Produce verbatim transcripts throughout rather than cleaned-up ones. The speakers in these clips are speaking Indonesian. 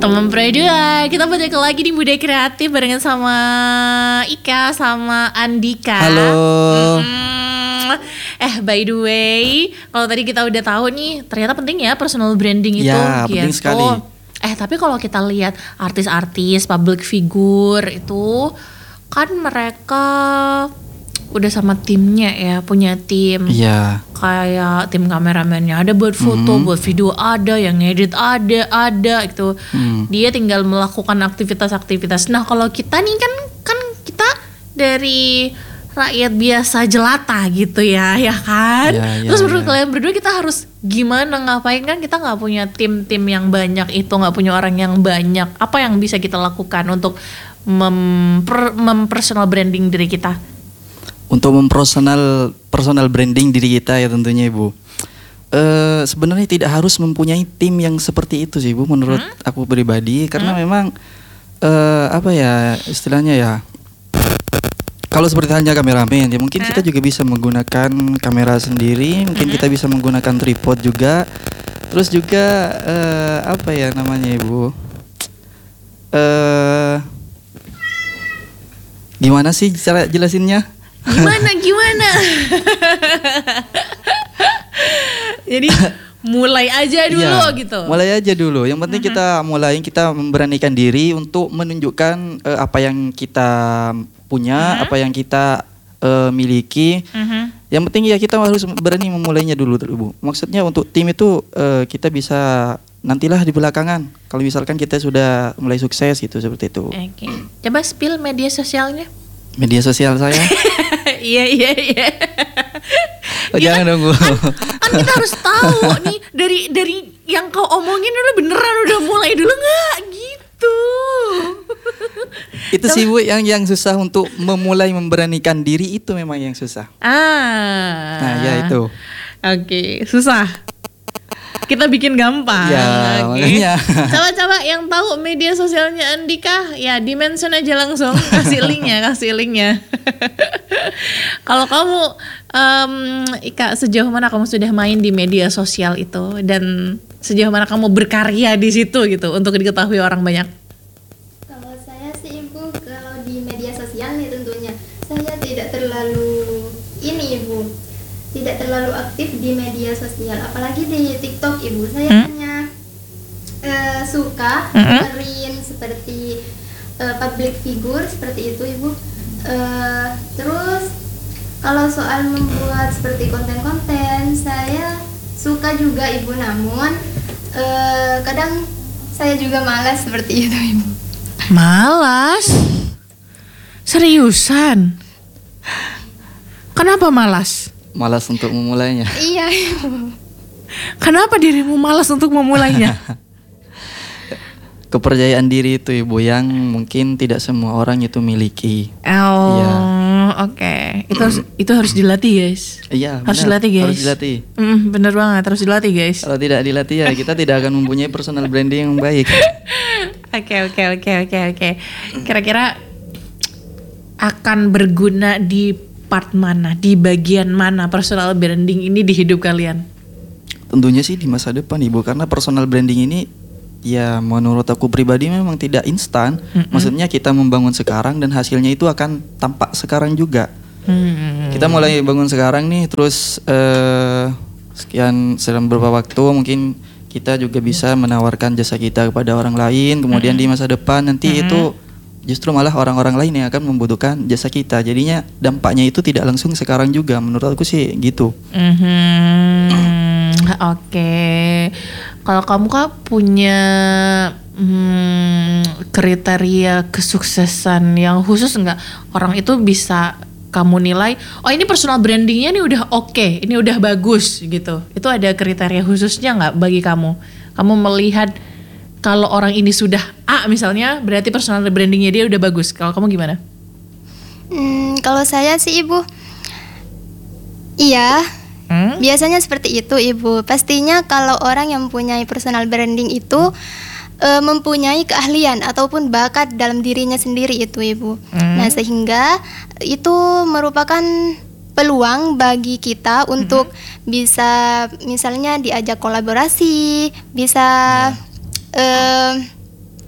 Teman Produa, kita balik lagi di Budaya Kreatif barengan sama Ika sama Andika. Halo. Hmm, eh by the way, kalau tadi kita udah tahu nih, ternyata penting ya personal branding itu. Ya, gitu. penting sekali. Eh tapi kalau kita lihat artis-artis, public figure itu kan mereka udah sama timnya ya, punya tim. Iya. Kayak tim kameramennya ada buat foto, Hmm. buat video ada, yang ngedit ada, ada gitu. Hmm. Dia tinggal melakukan aktivitas-aktivitas. Nah kalau kita nih kan kan kita dari rakyat biasa jelata gitu ya, ya kan. Ya, ya, Terus menurut ya. kalian berdua kita harus gimana ngapain, kan kita nggak punya tim-tim yang banyak itu, nggak punya orang yang banyak. Apa yang bisa kita lakukan untuk memper, mempersonal branding diri kita? Untuk mempersonal personal branding diri kita ya tentunya Ibu. Eh sebenarnya tidak harus mempunyai tim yang seperti itu sih Ibu menurut Hmm? aku pribadi, karena Hmm? memang eh apa ya istilahnya ya. Kalau seperti hanya kameramen ya mungkin Hmm? kita juga bisa menggunakan kamera sendiri, mungkin Hmm? kita bisa menggunakan tripod juga. Terus juga eh apa ya namanya Ibu? Eh gimana sih cara jelasinnya? Gimana gimana? Jadi mulai aja dulu Iya, gitu. mulai aja dulu. Yang penting Mhm. kita mulai, kita memberanikan diri untuk menunjukkan eh, apa yang kita punya, Mhm. apa yang kita eh, miliki. Mhm. Yang penting ya kita harus berani memulainya dulu, Bu. Maksudnya untuk tim itu eh, kita bisa nantilah di belakangan. Kalau misalkan kita sudah mulai sukses gitu seperti itu. Oke. Coba spill media sosialnya. Media sosial saya. Iya iya iya. Oh, Iya jangan kan? dong, Bu. Kan, kan kita harus tahu nih dari dari yang kau omongin udah beneran udah mulai dulu nggak gitu. Itu sih Bu yang yang susah untuk memulai memberanikan diri, itu memang yang susah. Ah. Nah, ya itu. Oke, susah. Kita bikin gampang. Ya, Oke. makanya. Coba-coba yang tahu media sosialnya Andika, ya di mention aja langsung, kasih linknya, kasih linknya. Kalau kamu, um, Ika, sejauh mana kamu sudah main di media sosial itu dan sejauh mana kamu berkarya di situ gitu untuk diketahui orang banyak? Kalau saya sih Ibu, kalau di media sosial nih tentunya saya tidak terlalu ini Ibu, tidak terlalu aktif di media sosial, apalagi di TikTok Ibu. Saya Hmm? hanya eh, suka Hmm? dengerin seperti eh, public figure seperti itu Ibu. Eh, terus kalau soal membuat seperti konten-konten, saya suka juga Ibu, namun eh, kadang saya juga malas seperti itu Ibu. Malas? Seriusan? Kenapa malas? Malas untuk memulainya. Iya Ibu. Kenapa dirimu malas untuk memulainya? Kepercayaan diri itu Ibu yang mungkin tidak semua orang itu miliki. Oh, Iya. oke. Itu harus itu harus dilatih, guys. Iya, Harus benar. dilatih, guys. Harus dilatih. Mm, bener banget, harus dilatih, guys. Kalau tidak dilatih ya kita tidak akan mempunyai personal branding yang baik. Oke, oke, oke, oke, oke. Kira-kira akan berguna di part mana, di bagian mana personal branding ini di hidup kalian? Tentunya sih di masa depan Ibu, karena personal branding ini ya menurut aku pribadi memang tidak instan. Mm-mm. Maksudnya kita membangun sekarang dan hasilnya itu akan tampak sekarang juga. Hmm. Kita mulai bangun sekarang nih, terus eh, sekian selama beberapa waktu mungkin kita juga bisa menawarkan jasa kita kepada orang lain. Kemudian di masa depan nanti Mm-mm. itu justru malah orang-orang lain yang akan membutuhkan jasa kita. Jadinya dampaknya itu tidak langsung sekarang juga. Menurut aku sih gitu. Mhm. Oke. Kalau kamu Kak punya hmm, kriteria kesuksesan yang khusus nggak? Orang itu bisa kamu nilai, oh ini personal brandingnya nih udah oke, ini udah bagus gitu. Itu ada kriteria khususnya nggak bagi kamu? Kamu melihat kalau orang ini sudah A misalnya, berarti personal brandingnya dia udah bagus. Kalau kamu gimana? Hmm, kalau saya sih Ibu, iya, Hmm? biasanya seperti itu Ibu. Pastinya kalau orang yang mempunyai personal branding itu e, mempunyai keahlian ataupun bakat dalam dirinya sendiri itu Ibu. Hmm. Nah sehingga itu merupakan peluang bagi kita untuk bisa misalnya diajak kolaborasi, bisa eh,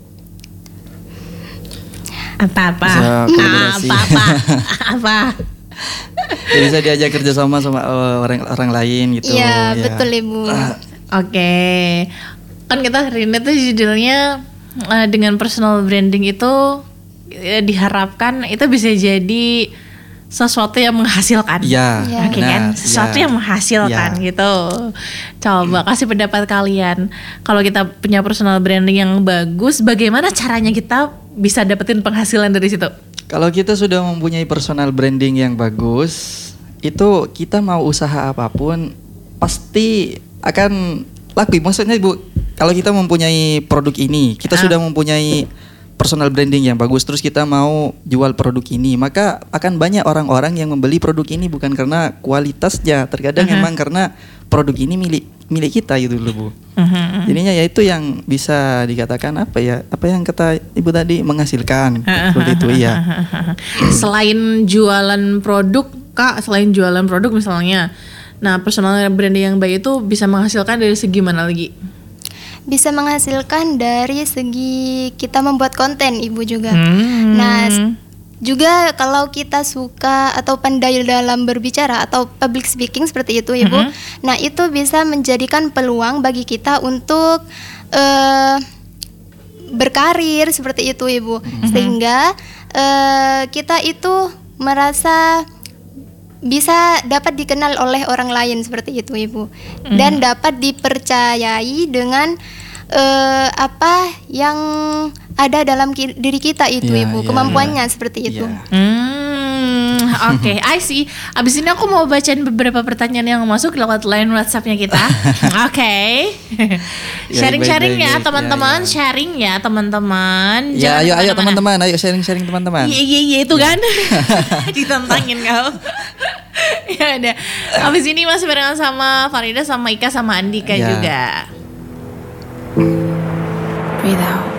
Apa-apa. Bisa kolaborasi. Apa-apa. Apa? Jadi bisa diajak kerjasama sama uh, orang orang lain gitu. Iya, ya. betul Ibu. Oke. Kan kita hari ini tuh judulnya uh, dengan personal branding itu uh, diharapkan itu bisa jadi sesuatu yang menghasilkan. Iya. Iya. Oke kan, benar, sesuatu iya. yang menghasilkan Iya. gitu. Coba kasih pendapat kalian. Kalau kita punya personal branding yang bagus, bagaimana caranya kita bisa dapetin penghasilan dari situ? Kalau kita sudah mempunyai personal branding yang bagus, itu kita mau usaha apapun pasti akan laku. Maksudnya Bu, kalau kita mempunyai produk ini, kita Ah. sudah mempunyai personal branding yang bagus, terus kita mau jual produk ini, maka akan banyak orang-orang yang membeli produk ini bukan karena kualitasnya, terkadang Uh-huh. emang karena produk ini milik milik kita gitu loh Bu. Mhm. Jadinya ya itu yang bisa dikatakan apa ya, apa yang kata Ibu tadi menghasilkan seperti itu ya. Selain jualan produk, Kak, selain jualan produk misalnya, nah personal branding yang baik itu bisa menghasilkan dari segi mana lagi? Bisa menghasilkan dari segi kita membuat konten Ibu juga. Hmm. Nah, s- juga kalau kita suka atau pandai dalam berbicara atau public speaking seperti itu Ibu. Mhm. Nah, itu bisa menjadikan peluang bagi kita untuk eh, berkarir seperti itu Ibu. Sehingga eh, kita itu merasa bisa dapat dikenal oleh orang lain seperti itu Ibu, dan dapat dipercayai dengan eh, apa yang ada dalam ki- diri kita itu Iya, Ibu, iya, kemampuannya iya. seperti itu. Iya. Hmm, oke, I see. Abis ini aku mau bacain beberapa pertanyaan yang masuk lewat line WhatsApp-nya kita. Oke. Ya, Sharing-sharing baik, baik, ya baik. teman-teman, Ya, ya. sharing ya teman-teman. Ya, Jangan ayo ayo kemana-mana. teman-teman, ayo sharing-sharing teman-teman. Iya iya iya itu kan ditentangin kau. Ya udah. Abis ini masih barengan sama Farida sama Ika sama Andika Ya. juga. Breathe out.